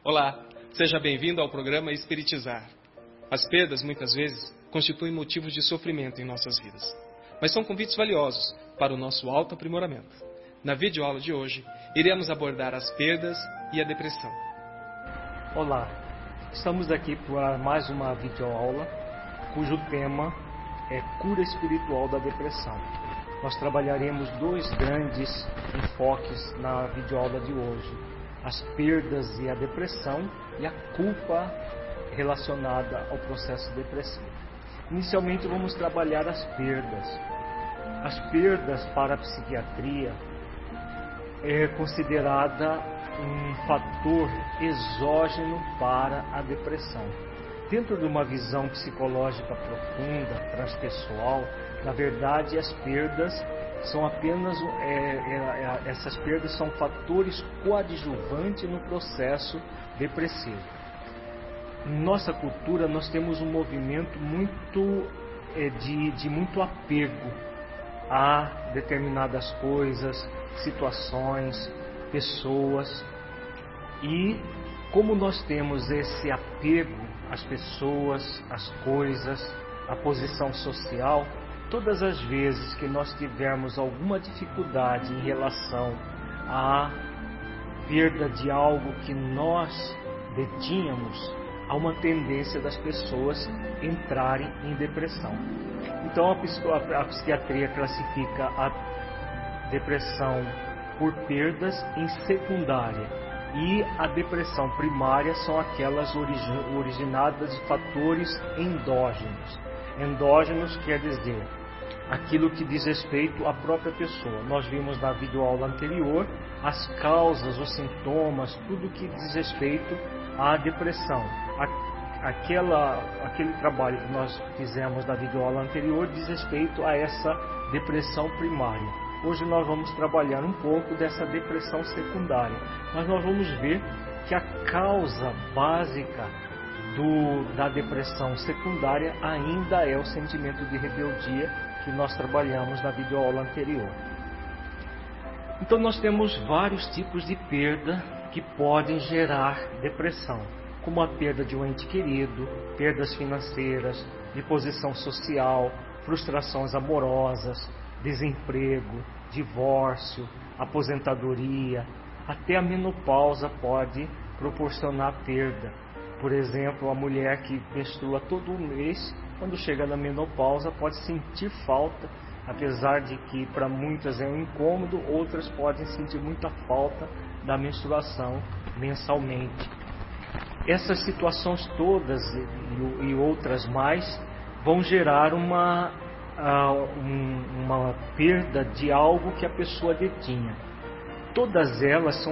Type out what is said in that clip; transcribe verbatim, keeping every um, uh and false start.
Olá, seja bem-vindo ao programa Espiritizar. As perdas, muitas vezes, constituem motivos de sofrimento em nossas vidas, mas são convites valiosos para o nosso autoaprimoramento. Na videoaula de hoje, iremos abordar as perdas e a depressão. Olá, estamos aqui para mais uma videoaula, cujo tema é Cura Espiritual da Depressão. Nós trabalharemos dois grandes enfoques na videoaula de hoje: as perdas e a depressão e a culpa relacionada ao processo depressivo. Inicialmente vamos trabalhar as perdas. As perdas para a psiquiatria é considerada um fator exógeno para a depressão. Dentro de uma visão psicológica profunda, transpessoal, na verdade as perdas são apenas é, é, é, essas perdas são fatores coadjuvantes no processo depressivo. Em nossa cultura nós temos um movimento muito é, de, de muito apego a determinadas coisas, situações, pessoas, e como nós temos esse apego às pessoas, às coisas, à posição social, todas as vezes que nós tivermos alguma dificuldade em relação à perda de algo que nós detínhamos, há uma tendência das pessoas entrarem em depressão. Então a, a psiquiatria classifica a depressão por perdas em secundária, e a depressão primária são aquelas origi- originadas de fatores endógenos. Endógenos quer dizer aquilo que diz respeito à própria pessoa. Nós vimos na videoaula anterior as causas, os sintomas, tudo que diz respeito à depressão. Aquela, aquele trabalho que nós fizemos na videoaula anterior diz respeito a essa depressão primária. Hoje nós vamos trabalhar um pouco dessa depressão secundária, mas nós vamos ver que a causa básica do, da depressão secundária ainda é o sentimento de rebeldia que nós trabalhamos na videoaula anterior. Então nós temos vários tipos de perda que podem gerar depressão, como a perda de um ente querido, perdas financeiras, de posição social, frustrações amorosas, desemprego, divórcio, aposentadoria, até a menopausa pode proporcionar perda. Por exemplo, a mulher que menstrua todo mês, quando chega na menopausa, pode sentir falta, apesar de que para muitas é um incômodo, outras podem sentir muita falta da menstruação mensalmente. Essas situações todas e, e outras mais vão gerar uma, uh, um, uma perda de algo que a pessoa detinha. Todas elas são